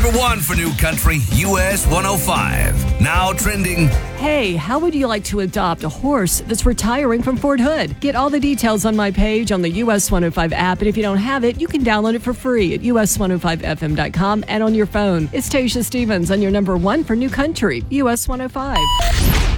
Number 1 for New Country, US 105. Now trending. Hey, how would you like to adopt a horse that's retiring from Fort Hood? Get all the details on my page on the US 105 app, and if you don't have it, you can download it for free at us105fm.com and on your phone. It's Tasha Stevens on your number 1 for New Country, US 105.